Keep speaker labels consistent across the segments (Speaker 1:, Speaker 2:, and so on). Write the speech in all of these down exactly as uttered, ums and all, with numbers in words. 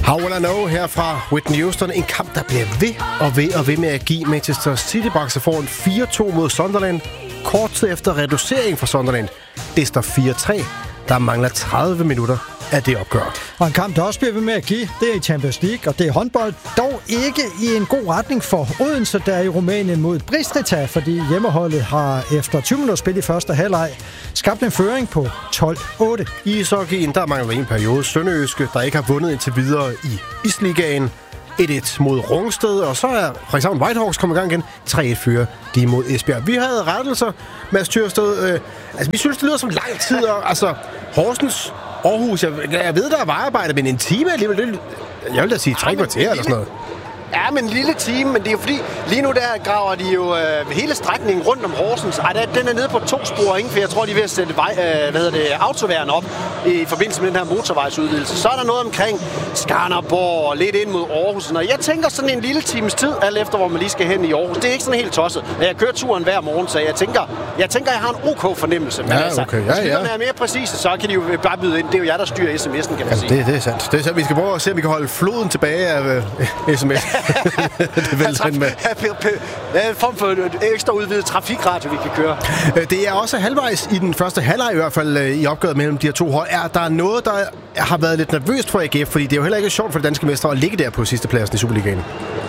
Speaker 1: How Will I Know her fra Whitney Houston. En kamp, der bliver ved og ved og ved med at give Manchester City Bucks foran fire to mod Sunderland. Kort tid efter reducering for Sunderland. Det står fire tre. Der mangler tredive minutter af det opgør.
Speaker 2: Og en kamp, der også bliver ved med at give, det er i Champions League, og det er håndbold. Dog ikke i en god retning for Odense, der er i Rumænien mod Bistrița, fordi hjemmeholdet har efter tyve minutter spil i første halvleg skabt en føring på tolv otte.
Speaker 1: I ishockeyen, der mangler en periode Sønderjyske, der ikke har vundet indtil videre i Isligaen. et et mod Rungsted, og så er Frederikshavn Whitehawks kommet i gang igen. tre et fører de mod Esbjerg. Vi havde rettelser, Mads Tyrsted. Øh, altså, vi synes, det lyder som lang tid. Og, altså, Horsens, Aarhus, jeg, jeg ved, der er vejarbejde, men en time alligevel, det, jeg vil da sige tre kvarter eller sådan noget.
Speaker 3: Ja, men en lille time, men det er jo fordi, lige nu der graver de jo øh, hele strækningen rundt om Horsens. Ej, der, den er nede på to spor, ikke? For jeg tror, de er ved at sætte vej, øh, hvad hedder det, autoværn op i forbindelse med den her motorvejsudvidelse. Så er der noget omkring Skanderborg og lidt ind mod Aarhus. Og jeg tænker sådan en lille times tid, alt efter hvor man lige skal hen i Aarhus. Det er ikke sådan helt tosset. Jeg kører turen hver morgen, så jeg tænker, jeg tænker, jeg har en OK fornemmelse. Men
Speaker 1: ja,
Speaker 3: altså,
Speaker 1: okay. Ja, ja.
Speaker 3: Hvis er mere præcise, så kan de jo bare byde ind. Det er jo jer, der styrer sms'en, kan man
Speaker 1: ja,
Speaker 3: sige.
Speaker 1: Det, det er sandt. Det er sandt. Vi skal prøve at se, om vi kan holde floden tilbage af uh, sms. Det vælter ind med.
Speaker 3: Det er en form for ekstra udvidet trafikradio, vi kan køre.
Speaker 1: Det er også halvvejs i den første halvleg i hvert fald i opgøret mellem de her to hold. Er der noget, der har været lidt nervøst for A G F? Fordi det er jo heller ikke sjovt for de danske mestre at ligge der på sidste pladsen i Superligaen.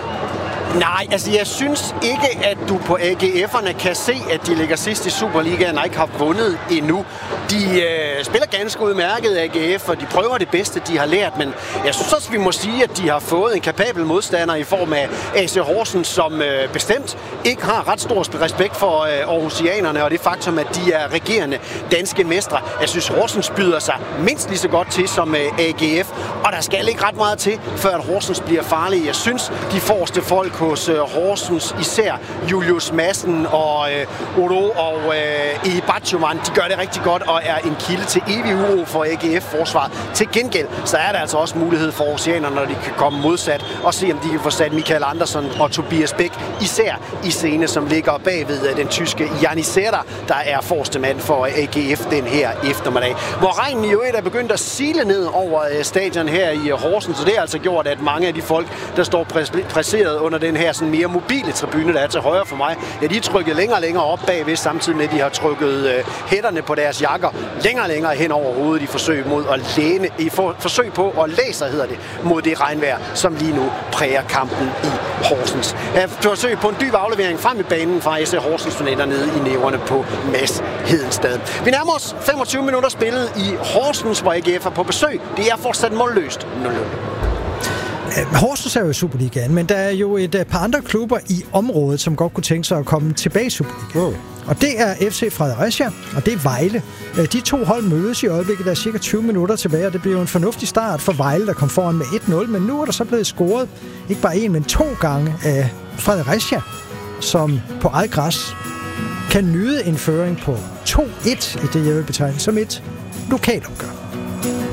Speaker 3: Nej, altså jeg synes ikke, at du på A G F'erne kan se, at de ligger sidst i Superligaen og ikke har vundet endnu. De øh, spiller ganske udmærket A G F, og de prøver det bedste, de har lært, men jeg synes også, vi må sige, at de har fået en kapabel modstander i form af A C Horsens, som øh, bestemt ikke har ret stor respekt for øh, aarhusianerne, og det faktum, at de er regerende danske mestre. Jeg synes, Horsens byder sig mindst lige så godt til som øh, A G F, og der skal ikke ret meget til, før at Horsens bliver farlige. Jeg synes, de forreste folk hos øh, Horsens, især Julius Madsen og øh, Odo og øh, E. Batjoman, de gør det rigtig godt og er en kilde til evig uro for A G F-forsvaret. Til gengæld, så er der altså også mulighed for oceanerne, når de kan komme modsat, og se om de kan få sat Michael Andersen og Tobias Bæk, især i scene, som ligger bagved den tyske Janisera, der er forreste mand for A G F den her eftermiddag. Hvor regnen i øvrigt er begyndt at sile ned over stadion her i Horsens, så det har altså gjort, at mange af de folk, der står præseret under den her sådan mere mobile tribune, der er til højre for mig, ja, de er trykket længere og længere op bagved, samtidig med, at de har trykket øh, hætterne på deres jakker længere og længere hen over hovedet i forsøg mod at læne, i for, forsøg på at læse, hedder det, mod det regnvejr, som lige nu præger kampen i Horsens. Et forsøg på en dyb aflevering frem i banen fra A C Horsens fornætter nede i næverne på Mads Hedenstad. Vi nærmer os femogtyve minutter spillet i Horsens, hvor A G F er på besøg. Det er fortsat målløst nul nul.
Speaker 2: Horsens er jo i Superligaen, men der er jo et par andre klubber i området, som godt kunne tænke sig at komme tilbage i Superligaen. Oh. Og det er F C Fredericia, og det er Vejle. De to hold mødes i øjeblikket, der er cirka tyve minutter tilbage, og det bliver jo en fornuftig start for Vejle, der kom foran med et nul, men nu er der så blevet scoret ikke bare en, men to gange af Fredericia, som på eget græs kan nyde en føring på to et i det, jeg vil betegne som et lokalopgør.